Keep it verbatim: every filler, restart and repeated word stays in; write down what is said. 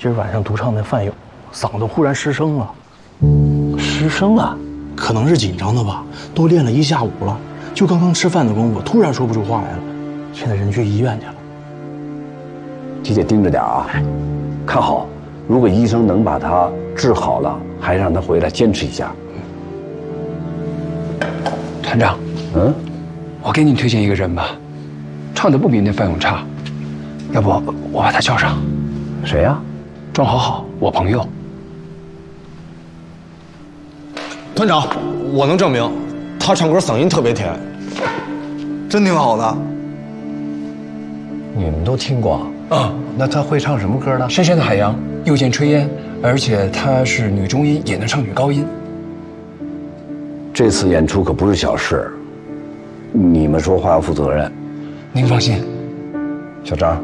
今儿晚上独唱那饭友，嗓子忽然失声了。 失声了？ 可能是紧张的吧，都练了一下午了，就刚刚吃饭的功夫，突然说不出话来了。现在人去医院去了。 你得盯着点啊，看好，如果医生能把他治好了，还让他回来坚持一下。 团长， 嗯， 我给你推荐一个人吧，唱的不比那范勇差，要不我把他叫上。 谁呀？ 庄好好，我朋友。 团长，我能证明，他唱歌嗓音特别甜， 真挺好的。 你们都听过啊？那他会唱什么歌呢？ 深深的海洋，又见炊烟，而且她是女中音，也能唱女高音。 这次演出可不是小事，你们说话要负责任。 您放心。 小张，